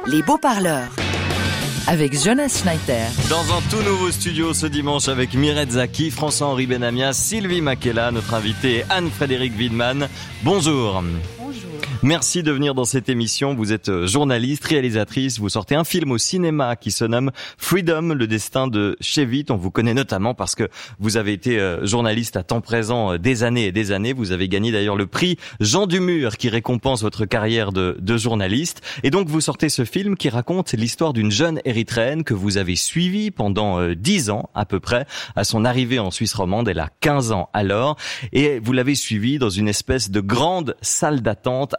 Les beaux parleurs. Avec Jonas Schneider. Dans un tout nouveau studio ce dimanche avec Mireille Zaki, François-Henri Benamia, Sylvie Makela, notre invitée Anne-Frédérique Wiedemann. Bonjour. Merci de venir dans cette émission. Vous êtes journaliste, réalisatrice. Vous sortez un film au cinéma qui se nomme Freedom, le destin de Chevit. On vous connaît notamment parce que vous avez été journaliste à temps présent des années et des années. Vous avez gagné d'ailleurs le prix Jean Dumur qui récompense votre carrière de journaliste. Et donc vous sortez ce film qui raconte l'histoire d'une jeune érythréenne que vous avez suivie pendant 10 ans à peu près. À son arrivée en Suisse romande, elle a 15 ans alors. Et vous l'avez suivie dans une espèce de grande salle d'attente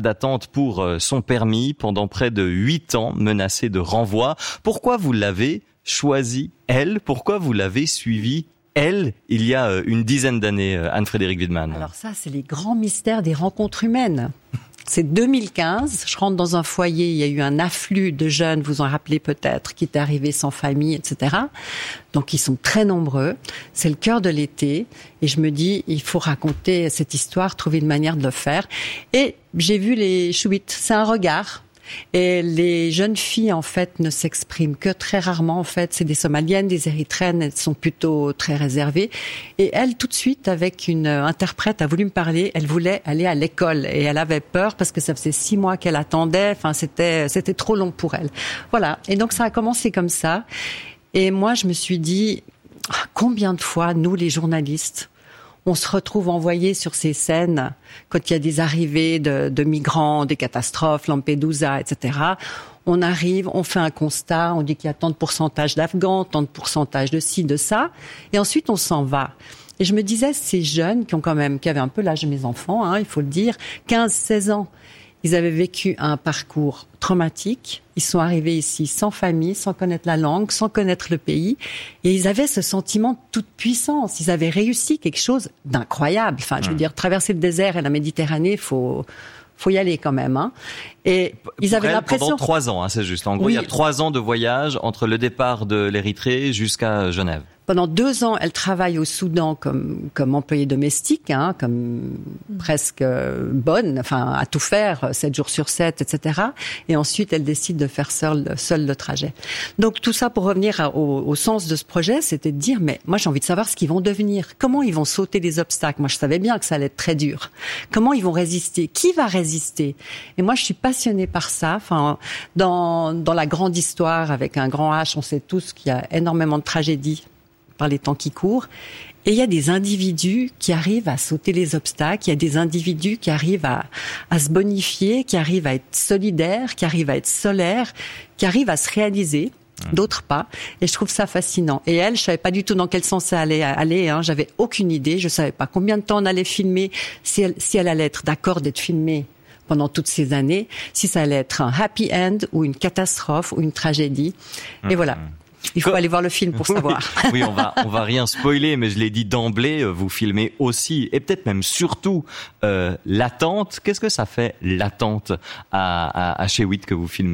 pour son permis pendant près de 8 ans, menacée de renvoi. Pourquoi vous l'avez choisie, elle ? Pourquoi vous l'avez suivie, elle, il y a une dizaine d'années, Anne-Frédérique Wiedemann ? Alors ça, c'est les grands mystères des rencontres humaines. C'est 2015, je rentre dans un foyer, il y a eu un afflux de jeunes, vous en rappelez peut-être, qui étaient arrivés sans famille, etc. Donc ils sont très nombreux, c'est le cœur de l'été, et je me dis, il faut raconter cette histoire, trouver une manière de le faire. Et j'ai vu les chouites, c'est un regard. Et les jeunes filles, en fait, ne s'expriment que très rarement. En fait, c'est des Somaliennes, des Érythréennes, elles sont plutôt très réservées. Et elle, tout de suite, avec une interprète, a voulu me parler. Elle voulait aller à l'école et elle avait peur parce que ça faisait 6 mois qu'elle attendait. Enfin, c'était trop long pour elle. Voilà. Et donc, ça a commencé comme ça. Et moi, je me suis dit, combien de fois, nous, les journalistes, on se retrouve envoyé sur ces scènes quand il y a des arrivées de migrants, des catastrophes, Lampedusa, etc. On arrive, on fait un constat, on dit qu'il y a tant de pourcentage d'Afghans, tant de pourcentage de ci, de ça, et ensuite on s'en va. Et je me disais, ces jeunes qui avaient un peu l'âge de mes enfants, il faut le dire, 15, 16 ans, ils avaient vécu un parcours traumatique. Ils sont arrivés ici sans famille, sans connaître la langue, sans connaître le pays. Et ils avaient ce sentiment de toute puissance. Ils avaient réussi quelque chose d'incroyable. Enfin, je veux dire, traverser le désert et la Méditerranée, faut y aller quand même. Et ils avaient l'impression... Pendant 3 ans, c'est juste. En gros, oui. Il y a 3 ans de voyage entre le départ de l'Érythrée jusqu'à Genève. Pendant 2 ans, elle travaille au Soudan comme employée domestique, comme presque bonne, enfin à tout faire, 7 jours sur 7, etc. Et ensuite, elle décide de faire seule le trajet. Donc tout ça pour revenir au sens de ce projet, c'était de dire, mais moi j'ai envie de savoir ce qu'ils vont devenir, comment ils vont sauter les obstacles. Moi je savais bien que ça allait être très dur. Comment ils vont résister ? Qui va résister ? Et moi je suis passionnée par ça. Enfin, dans la grande histoire avec un grand H, on sait tous qu'il y a énormément de tragédies par les temps qui courent. Et il y a des individus qui arrivent à sauter les obstacles, il y a des individus qui arrivent à se bonifier, qui arrivent à être solidaires, qui arrivent à être solaires, qui arrivent à se réaliser, d'autres pas. Et je trouve ça fascinant. Et elle, je savais pas du tout dans quel sens ça allait aller, j'avais aucune idée, je savais pas combien de temps on allait filmer, si elle allait être d'accord d'être filmée pendant toutes ces années, si ça allait être un happy end ou une catastrophe ou une tragédie. Et voilà. Il faut aller voir le film pour savoir. Oui, on va rien spoiler, mais je l'ai dit d'emblée, vous filmez aussi, et peut-être même surtout, l'attente. Qu'est-ce que ça fait, l'attente à Chewit que vous filmez ?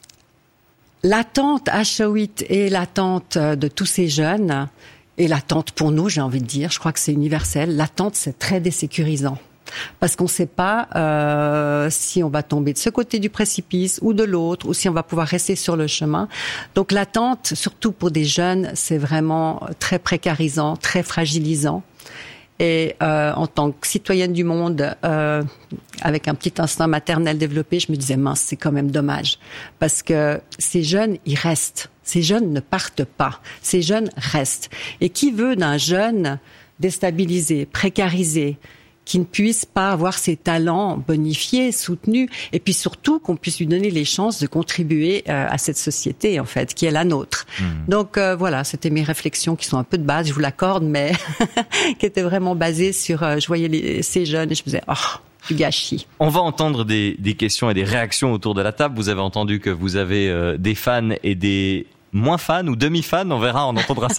L'attente à Chewit et l'attente de tous ces jeunes, et l'attente pour nous, j'ai envie de dire, je crois que c'est universel, l'attente c'est très désécurisant. Parce qu'on ne sait pas si on va tomber de ce côté du précipice ou de l'autre, ou si on va pouvoir rester sur le chemin. Donc l'attente, surtout pour des jeunes, c'est vraiment très précarisant, très fragilisant. Et en tant que citoyenne du monde, avec un petit instinct maternel développé, je me disais, mince, c'est quand même dommage. Parce que ces jeunes, ils restent. Ces jeunes ne partent pas. Ces jeunes restent. Et qui veut d'un jeune déstabilisé, précarisé, qui ne puisse pas avoir ses talents bonifiés, soutenus, et puis surtout qu'on puisse lui donner les chances de contribuer à cette société, en fait, qui est la nôtre. Donc voilà, c'était mes réflexions qui sont un peu de base, je vous l'accorde, mais qui étaient vraiment basées sur, je voyais ces jeunes et je me disais, du gâchis. On va entendre des questions et des réactions autour de la table. Vous avez entendu que vous avez des fans et des moins fans ou demi-fans, on verra, on entendra ça.